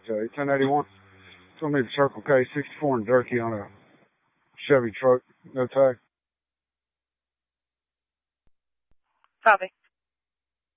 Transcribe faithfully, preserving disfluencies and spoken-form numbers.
uh, ten eighty-one. Told me to Circle K, sixty-four and Durkee on a Chevy truck, no tag. Copy.